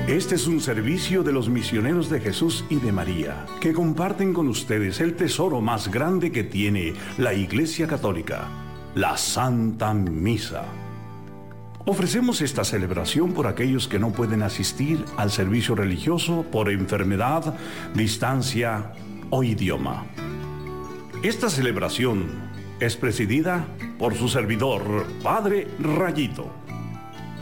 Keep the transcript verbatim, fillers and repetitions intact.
Este es un servicio de los misioneros de Jesús y de María, que comparten con ustedes el tesoro más grande que tiene la Iglesia Católica, la Santa Misa. Ofrecemos esta celebración por aquellos que no pueden asistir al servicio religioso por enfermedad, distancia o idioma. Esta celebración es presidida por su servidor, Padre Rayito.